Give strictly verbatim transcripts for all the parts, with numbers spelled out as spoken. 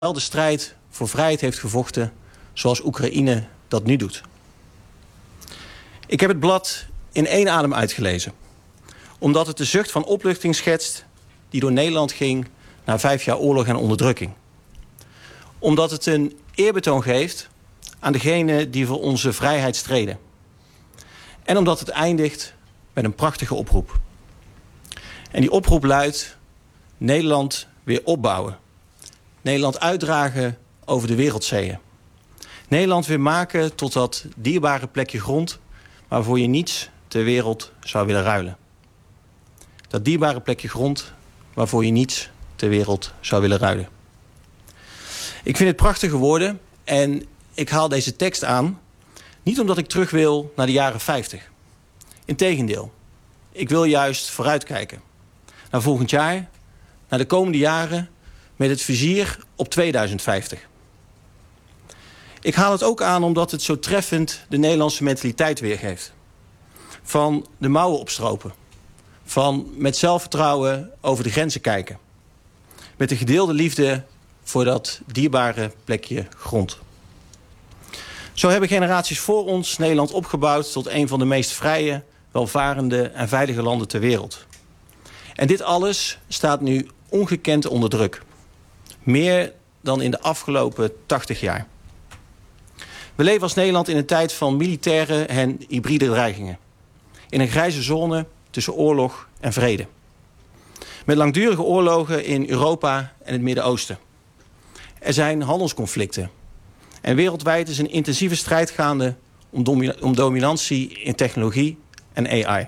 de strijd voor vrijheid heeft gevochten zoals Oekraïne dat nu doet. Ik heb het blad in één adem uitgelezen, omdat het de zucht van opluchting schetst die door Nederland ging na vijf jaar oorlog en onderdrukking. Omdat het een eerbetoon geeft aan degenen die voor onze vrijheid streden. En omdat het eindigt met een prachtige oproep. En die oproep luidt: Nederland weer opbouwen. Nederland uitdragen over de wereldzeeën. Nederland weer maken tot dat dierbare plekje grond waarvoor je niets ter wereld zou willen ruilen. Dat dierbare plekje grond waarvoor je niets ter wereld zou willen ruilen. Ik vind het prachtige woorden en ik haal deze tekst aan niet omdat ik terug wil naar de jaren vijftig. Integendeel, ik wil juist vooruitkijken. Naar volgend jaar, naar de komende jaren met het vizier op tweeduizend vijftig. Ik haal het ook aan omdat het zo treffend de Nederlandse mentaliteit weergeeft. Van de mouwen opstropen. Van met zelfvertrouwen over de grenzen kijken. Met de gedeelde liefde voor dat dierbare plekje grond. Zo hebben generaties voor ons Nederland opgebouwd tot een van de meest vrije, welvarende en veilige landen ter wereld. En dit alles staat nu ongekend onder druk. Meer dan in de afgelopen tachtig jaar. We leven als Nederland in een tijd van militaire en hybride dreigingen. In een grijze zone tussen oorlog en vrede. Met langdurige oorlogen in Europa en het Midden-Oosten. Er zijn handelsconflicten. En wereldwijd is een intensieve strijd gaande om, domi- om dominantie in technologie en A I.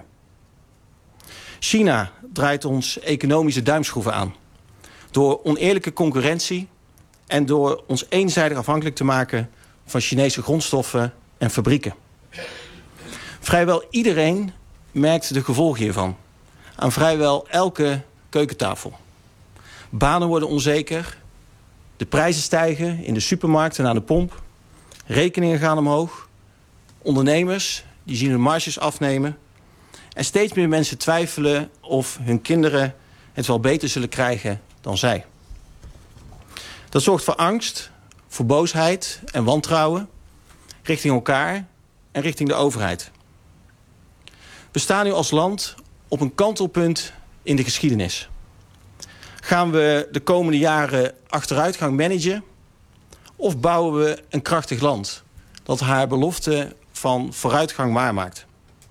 China draait ons economische duimschroeven aan. Door oneerlijke concurrentie en door ons eenzijdig afhankelijk te maken van Chinese grondstoffen en fabrieken. Vrijwel iedereen merkt de gevolgen hiervan. Aan vrijwel elke keukentafel. Banen worden onzeker. De prijzen stijgen in de supermarkt en aan de pomp. Rekeningen gaan omhoog. Ondernemers die zien hun marges afnemen. En steeds meer mensen twijfelen of hun kinderen het wel beter zullen krijgen dan zij. Dat zorgt voor angst, voor boosheid en wantrouwen richting elkaar en richting de overheid. We staan nu als land op een kantelpunt in de geschiedenis. Gaan we de komende jaren achteruitgang managen of bouwen we een krachtig land dat haar belofte van vooruitgang waarmaakt?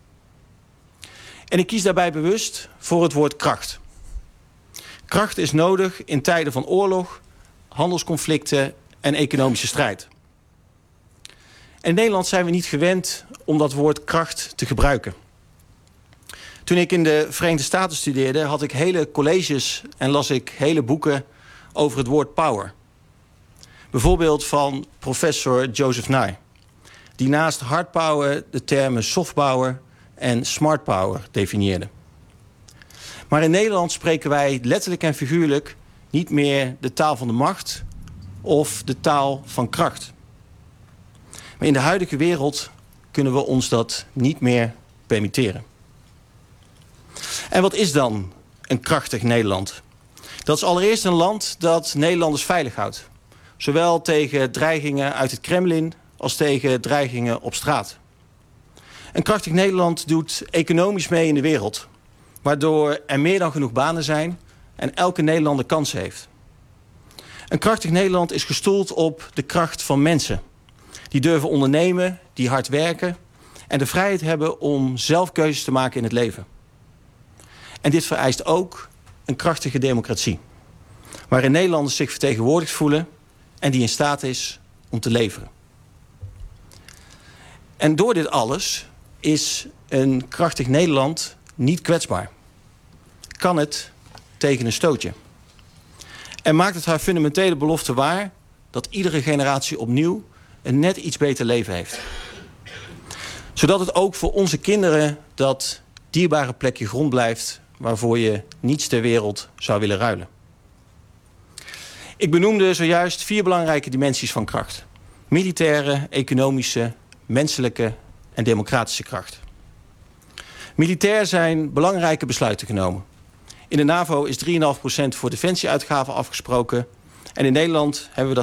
En ik kies daarbij bewust voor het woord kracht. Kracht is nodig in tijden van oorlog, handelsconflicten en economische strijd. En in Nederland zijn we niet gewend om dat woord kracht te gebruiken. Toen ik in de Verenigde Staten studeerde, had ik hele colleges en las ik hele boeken over het woord power. Bijvoorbeeld van professor Joseph Nye, die naast hard power de termen soft power en smart power definieerde. Maar in Nederland spreken wij letterlijk en figuurlijk niet meer de taal van de macht of de taal van kracht. Maar in de huidige wereld kunnen we ons dat niet meer permitteren. En wat is dan een krachtig Nederland? Dat is allereerst een land dat Nederlanders veilig houdt. Zowel tegen dreigingen uit het Kremlin als tegen dreigingen op straat. Een krachtig Nederland doet economisch mee in de wereld, waardoor er meer dan genoeg banen zijn en elke Nederlander kansen heeft. Een krachtig Nederland is gestoeld op de kracht van mensen. Die durven ondernemen, die hard werken en de vrijheid hebben om zelf keuzes te maken in het leven. En dit vereist ook een krachtige democratie, waarin Nederlanders zich vertegenwoordigd voelen en die in staat is om te leveren. En door dit alles is een krachtig Nederland niet kwetsbaar. Kan het tegen een stootje. En maakt het haar fundamentele belofte waar dat iedere generatie opnieuw een net iets beter leven heeft. Zodat het ook voor onze kinderen dat dierbare plekje grond blijft waarvoor je niets ter wereld zou willen ruilen. Ik benoemde zojuist vier belangrijke dimensies van kracht. Militaire, economische, menselijke en democratische kracht. Militair zijn belangrijke besluiten genomen. In de NAVO is drie komma vijf procent voor defensieuitgaven afgesproken En in Nederland hebben we dat